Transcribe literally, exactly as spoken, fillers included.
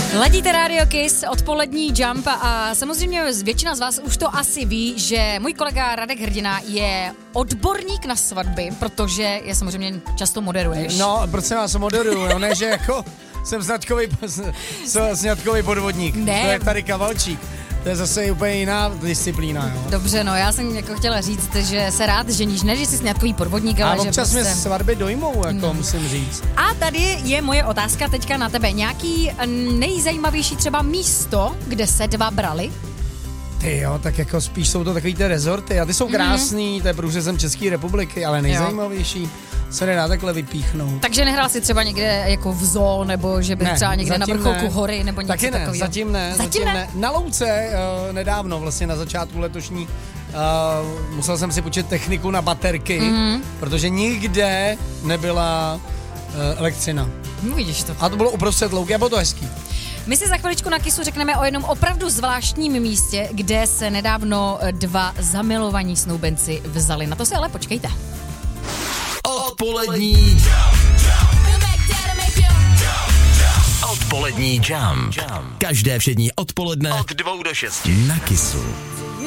Ladíte Radio Kiss, odpolední Jump a samozřejmě většina z vás už to asi ví, že můj kolega Radek Hrdina je odborník na svatby, protože je samozřejmě často moderuješ. No, prosím vás, moderuju, ne, že jako jsem sňatkový, sňatkový podvodník. Ne. To je tady Kavalčík. To je zase úplně jiná disciplína, jo. Dobře, no já jsem jako chtěla říct, že se rád ženíš, ne, že jsi sňatkový podvodník, ale a že občas prostě... mě svatby dojmou, jako no. musím říct. A tady je moje otázka teďka na tebe. Nějaký nejzajímavější třeba místo, kde se dva brali? Ty jo, tak jako spíš jsou to takový ty rezorty a ty jsou krásný, mm-hmm. to je průřezem České republiky, ale nejzajímavější jo. se nedá takhle vypíchnout. Takže nehrál jsi třeba někde jako v zoo, nebo že by ne, třeba někde na vrcholku ne. hory, nebo něco taky ne, takového? Zatím ne, zatím, zatím ne. ne. Na Louce uh, nedávno, vlastně na začátku letošní, uh, musel jsem si počít techniku na baterky, mm-hmm. protože nikde nebyla uh, elektřina. No, vidíš to. A to bylo uprostřed louky a bylo to hezký. My si za chviličku na Kissu řekneme o jednom opravdu zvláštním místě, kde se nedávno dva zamilovaní snoubenci vzali. Na to se ale počkejte. Odpolední Odpolední Jump. Každé všední odpoledne od dvou do šesti na Kissu.